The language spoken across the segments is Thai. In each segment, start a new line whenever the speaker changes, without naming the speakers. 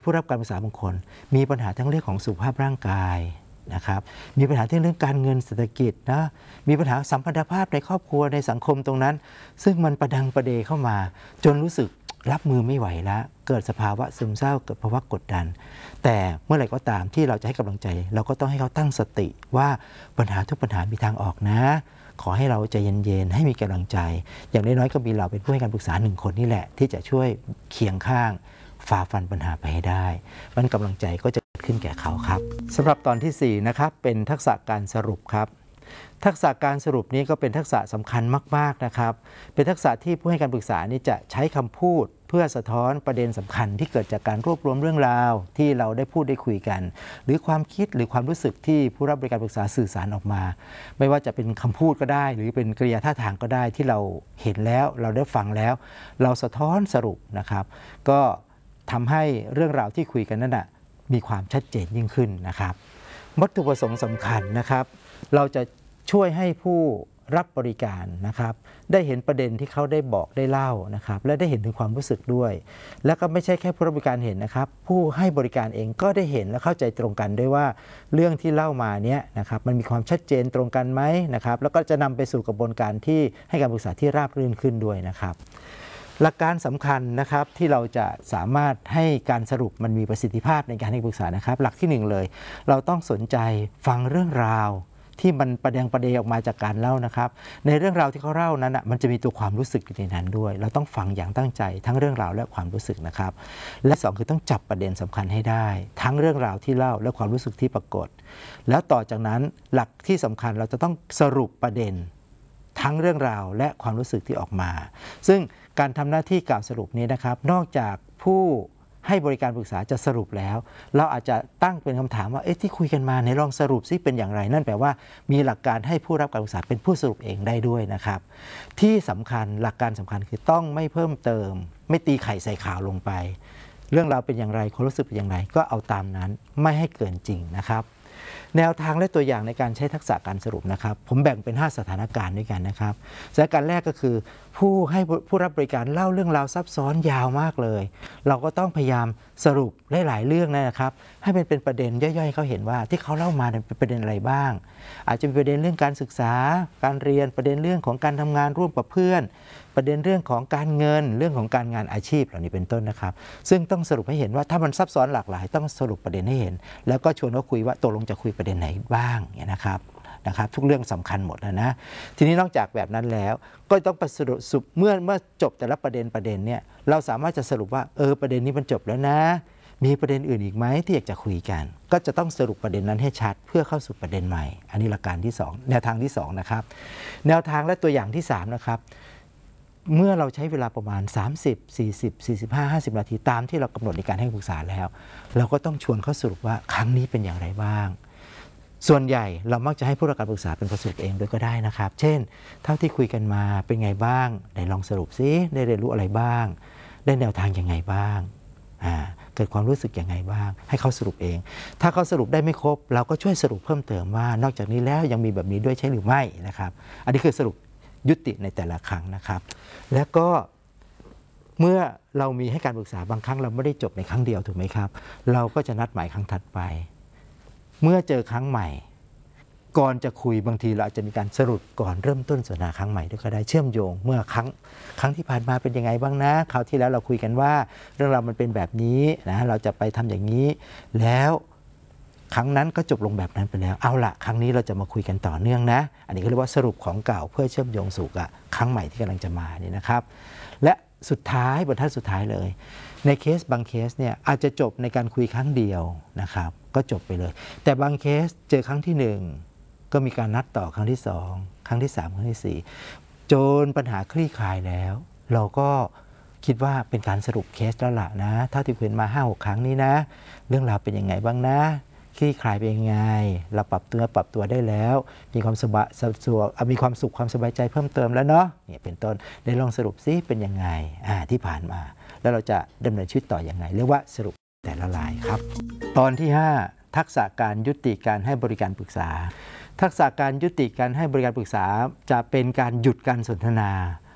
ผู้รับการปรึกษาบางคนมีปัญหาทั้งเรื่องของสุขภาพร่างกายนะครับมีปัญหาที่เรื่องการเงินเศรษฐกิจนะมีปัญหาสัมพันธภาพในครอบครัวในสังคมตรงนั้นซึ่งมันประดังประเดเข้ามาจนรู้สึกรับมือไม่ไหวแล้วเกิดสภาวะซึมเศร้าเกิดภาวะกดดันแต่เมื่อไหร่ก็ตามที่เราจะให้กำลังใจเราก็ต้องให้เขาตั้งสติว่าปัญหาทุกปัญหามีทางออกนะขอให้เราใจเย็นๆให้มีกำลังใจอย่างน้อยๆก็มีเราเป็นผู้ให้การปรึกษา1 คนนี่แหละที่จะช่วยเคียงข้างฝ่าฟันปัญหาไปให้ได้มันกำลังใจก็จะเกิดขึ้นแก่เขาครับสำหรับตอนที่4นะครับเป็นทักษะการสรุปครับทักษะการสรุปนี้ก็เป็นทักษะสำคัญมากๆนะครับเป็นทักษะที่ผู้ให้การปรึกษานี้จะใช้คำพูดเพื่อสะท้อนประเด็นสำคัญที่เกิดจากการรวบรวมเรื่องราวที่เราได้พูดได้คุยกันหรือความคิดหรือความรู้สึกที่ผู้รับบริการปรึกษาสื่อสารออกมาไม่ว่าจะเป็นคำพูดก็ได้หรือเป็นกริยาท่าทางก็ได้ที่เราเห็นแล้วเราได้ฟังแล้วเราสะท้อนสรุปนะครับก็ทำให้เรื่องราวที่คุยกันนั้นนะมีความชัดเจนยิ่งขึ้นนะครับวัตถุประสงค์สำคัญนะครับเราจะช่วยให้ผู้รับบริการนะครับได้เห็นประเด็นที่เขาได้บอกได้เล่านะครับและได้เห็นถึงความรู้สึกด้วยแล้วก็ไม่ใช่แค่ผู้รับบริการเห็นนะครับผู้ให้บริการเองก็ได้เห็นและเข้าใจตรงกันด้วยว่าเรื่องที่เล่ามาเนี้ยนะครับมันมีความชัดเจนตรงกันไหมนะครับแล้วก็จะนำไปสู่กระบวนการที่ให้การปรึกษาที่ราบรื่นขึ้นด้วยนะครับหลักการสำคัญนะครับที่เราจะสามารถให้การสรุปมันมีประสิทธิภาพในการให้ปรึกษานะครับหลักที่1เลยเราต้องสนใจฟังเรื่องราวที่มันประเดงออกมาจากการเล่านะครับในเรื่องราวที่เขาเล่านั้นมันจะมีตัวความรู้สึกอยู่ในนั้นด้วยเราต้องฟังอย่างตั้งใจทั้งเรื่องราวและความรู้สึกนะครับและ2คือต้องจับประเด็นสำคัญให้ได้ทั้งเรื่องราวที่เล่าและความรู้สึกที่ปรากฏแล้วต่อจากนั้นหลักที่สำคัญเราจะต้องสรุปประเด็นทั้งเรื่องราวและความรู้สึกที่ออกมาซึ่งการทำหน้าที่กล่าวสรุปนี้นะครับนอกจากผู้ให้บริการปรึกษาจะสรุปแล้วเราอาจจะตั้งเป็นคำถามว่าที่คุยกันมาในลองสรุปซิเป็นอย่างไรนั่นแปลว่ามีหลักการให้ผู้รับการปรึกษาเป็นผู้สรุปเองได้ด้วยนะครับที่สำคัญหลักการสำคัญคือต้องไม่เพิ่มเติมไม่ตีไข่ใส่ข่าวลงไปเรื่องราวเป็นอย่างไรความรู้สึกเป็นอย่างไรก็เอาตามนั้นไม่ให้เกินจริงนะครับแนวทางและตัวอย่างในการใช้ทักษะการสรุปนะครับผมแบ่งเป็น5สถานการณ์ด้วยกันนะครับสถานการณ์แรกก็คือผู้รับบริการเล่าเรื่องราวซับซ้อนยาวมากเลยเราก็ต้องพยายามสรุปหลายๆเรื่องนะครับให้เป็นประเด็นย่อยๆให้เขาเห็นว่าที่เขาเล่ามาเป็นประเด็นอะไรบ้างอาจจะเป็นประเด็นเรื่องการศึกษาการเรียนประเด็นเรื่องของการทำงานร่วมกับเพื่อนประเด็นเรื่องของการเงินเรื่องของการงานอาชีพเหล่านี้เป็นต้นนะครับซึ่งต้องสรุปให้เห็นว่าถ้ามันซับซ้อนหลากหลายต้องสรุปประเด็นให้เห็นแล้วก็ชวนเขาคุยว่าตกลงจะคุยประเด็นไหนบ้างเนี่ยนะครับทุกเรื่องสำคัญหมดนะทีนี้นอกจากแบบนั้นแล้วก็ต้องไปสรุปเมื่อจบแต่ละประเด็นเนี่ยเราสามารถจะสรุปว่าประเด็นนี้มันจบแล้วนะมีประเด็นอื่นอีกไหมที่อยากจะคุยกันก็จะต้องสรุปประเด็นนั้นให้ชัดเพื่อเข้าสู่ประเด็นใหม่อันนี้หลักการที่2แนวทางที่2นะครับแนวทางและตัวอย่างที่3นะครับเมื่อเราใช้เวลาประมาณ30 40 45 50นาทีตามที่เรากำหนดในการให้ปรึกษาแล้วเราก็ต้องชวนเขาสรุปว่าครั้งนี้เป็นอย่างไรบ้างส่วนใหญ่เรามักจะให้ผู้รับการปรึกษาเป็นสรุปเองด้วยก็ได้นะครับเช่นเท่าที่คุยกันมาเป็นไงบ้างไหนลองสรุปซิได้เรียนรู้อะไรบ้างได้แนวทางยังไงบ้างเกิดความรู้สึกยังไงบ้างให้เขาสรุปเองถ้าเขาสรุปได้ไม่ครบเราก็ช่วยสรุปเพิ่มเติมว่านอกจากนี้แล้วยังมีแบบนี้ด้วยใช่หรือไม่นะครับอันนี้คือสรุปยุติในแต่ละครั้งนะครับแล้วก็เมื่อเรามีให้การปรึกษาบางครั้งเราไม่ได้จบในครั้งเดียวถูกไหมครับเราก็จะนัดหมายครั้งถัดไปเมื่อเจอครั้งใหม่ก่อนจะคุยบางทีเราอาจจะมีการสรุปก่อนเริ่มต้นสนทนาครั้งใหม่ด้วยก็ได้เชื่อมโยงเมื่อครั้งที่ผ่านมาเป็นยังไงบ้างนะคราวที่แล้วเราคุยกันว่าเรื่องราวมันเป็นแบบนี้นะเราจะไปทำอย่างนี้แล้วครั้งนั้นก็จบลงแบบนั้นไปแล้วเอาละครั้งนี้เราจะมาคุยกันต่อเนื่องนะอันนี้ก็เรียกว่าสรุปของเก่าเพื่อเชื่อมโยงสู่กับครั้งใหม่ที่กำลังจะมานี่นะครับและสุดท้ายบรรทัดสุดท้ายเลยในเคสบางเคสเนี่ยอาจจะจบในการคุยครั้งเดียวนะครับก็จบไปเลยแต่บางเคสเจอครั้งที่1ก็มีการนัดต่อครั้งที่2ครั้งที่3ครั้งที่4จนปัญหาคลี่คลายแล้วเราก็คิดว่าเป็นการสรุปเคสแล้วล่ะนะเท่าที่คุยมา 5-6 ครั้งนี้นะเรื่องราวเป็นยังไงบ้างนะคลี่คลายเป็นยังไงเราปรับตัวได้แล้วมีความมีความสุขความสบายใจเพิ่มเติมแล้วเนาะเนี่ยเป็นต้นได้ลองสรุปซิเป็นยังไงที่ผ่านมาแล้วเราจะดำเนินชีวิตต่อยังไงเรียกว่าสรุปแต่ละรายครับตอนที่5ทักษะการยุติการให้บริการปรึกษาทักษะการยุติการให้บริการปรึกษาจะเป็นการหยุดการสนทนา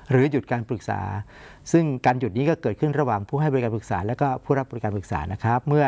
หรือหยุดการปรึกษาซึ่งการหยุดนี้ก็เกิดขึ้นระหว่างผู้ให้บริการปรึกษาและก็ผู้รับบริการปรึกษานะครับเมื่อ